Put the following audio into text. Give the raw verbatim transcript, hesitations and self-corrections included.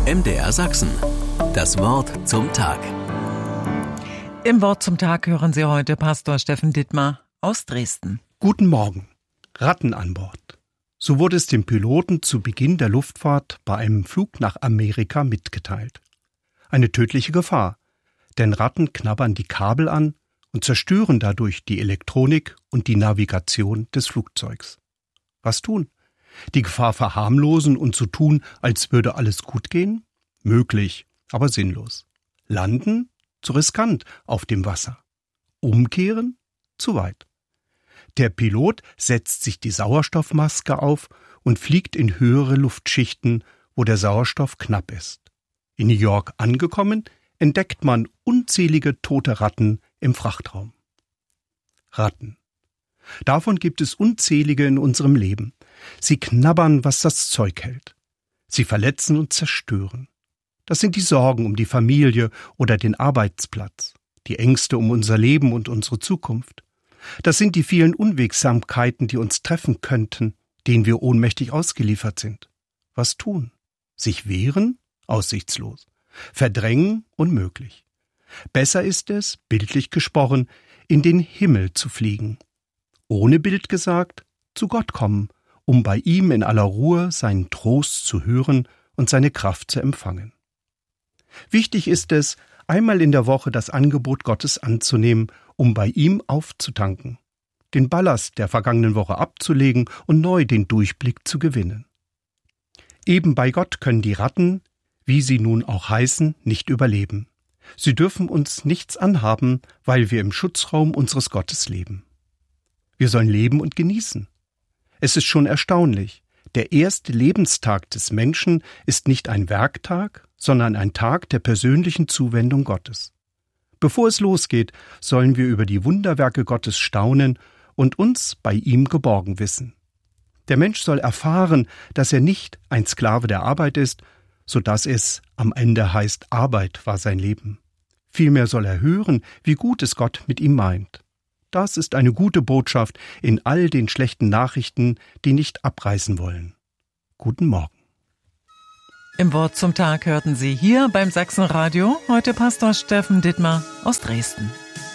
M D R Sachsen. Das Wort zum Tag. Im Wort zum Tag hören Sie heute Pastor Steffen Dittmar aus Dresden. Guten Morgen. Ratten an Bord. So wurde es dem Piloten zu Beginn der Luftfahrt bei einem Flug nach Amerika mitgeteilt. Eine tödliche Gefahr, denn Ratten knabbern die Kabel an und zerstören dadurch die Elektronik und die Navigation des Flugzeugs. Was tun? Die Gefahr verharmlosen und so tun, als würde alles gut gehen? Möglich, aber sinnlos. Landen? Zu riskant auf dem Wasser. Umkehren? Zu weit. Der Pilot setzt sich die Sauerstoffmaske auf und fliegt in höhere Luftschichten, wo der Sauerstoff knapp ist. In New York angekommen, entdeckt man unzählige tote Ratten im Frachtraum. Ratten. Davon gibt es unzählige in unserem Leben. Sie knabbern, was das Zeug hält. Sie verletzen und zerstören. Das sind die Sorgen um die Familie oder den Arbeitsplatz, die Ängste um unser Leben und unsere Zukunft. Das sind die vielen Unwegsamkeiten, die uns treffen könnten, denen wir ohnmächtig ausgeliefert sind. Was tun? Sich wehren? Aussichtslos. Verdrängen? Unmöglich. Besser ist es, bildlich gesprochen, in den Himmel zu fliegen. Ohne Bild gesagt, zu Gott kommen, um bei ihm in aller Ruhe seinen Trost zu hören und seine Kraft zu empfangen. Wichtig ist es, einmal in der Woche das Angebot Gottes anzunehmen, um bei ihm aufzutanken, den Ballast der vergangenen Woche abzulegen und neu den Durchblick zu gewinnen. Eben bei Gott können die Ratten, wie sie nun auch heißen, nicht überleben. Sie dürfen uns nichts anhaben, weil wir im Schutzraum unseres Gottes leben. Wir sollen leben und genießen. Es ist schon erstaunlich. Der erste Lebenstag des Menschen ist nicht ein Werktag, sondern ein Tag der persönlichen Zuwendung Gottes. Bevor es losgeht, sollen wir über die Wunderwerke Gottes staunen und uns bei ihm geborgen wissen. Der Mensch soll erfahren, dass er nicht ein Sklave der Arbeit ist, sodass es am Ende heißt, Arbeit war sein Leben. Vielmehr soll er hören, wie gut es Gott mit ihm meint. Das ist eine gute Botschaft in all den schlechten Nachrichten, die nicht abreißen wollen. Guten Morgen. Im Wort zum Tag hörten Sie hier beim Sachsenradio heute Pastor Steffen Dittmar aus Dresden.